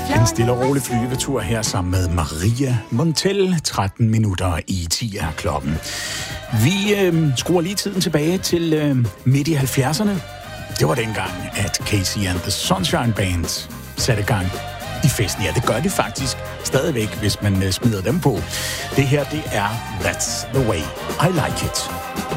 En stille og rolig flyvetur her sammen med Maria Montel. 13 minutter i 10 er klokken. Vi skruer lige tiden tilbage til midt i 70'erne. Det var dengang, at Casey and the Sunshine Band satte gang i festen. Ja, det gør de faktisk stadigvæk, hvis man smider dem på. Det her, det er That's the Way I Like It.